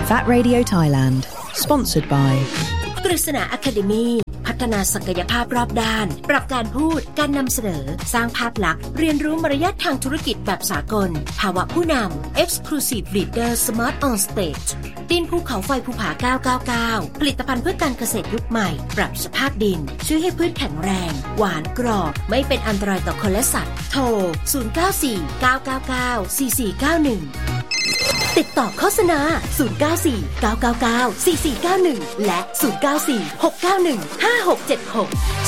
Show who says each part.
Speaker 1: Fat Radio Thailand Sponsored by
Speaker 2: กฤษณา Academy พัฒนาศักยภาพรอบด้านปรับการพูดการนำเสนอสร้างภาพลักษณ์เรียนรู้มารยาททางธุรกิจแบบสากลภาวะผู้นำ Exclusive Leader Smart on Stage ดินภูเขาไฟภูผา999ผลิตภัณฑ์เพื่อการเกษตรยุคใหม่ปรับสภาพดินช่วยให้พืชแข็งแรงหวานกรอบไม่เป็นอันตรายต่อคนและสัตว์โทร0949994491ติดต่อโฆษณา0949994491และ0946915676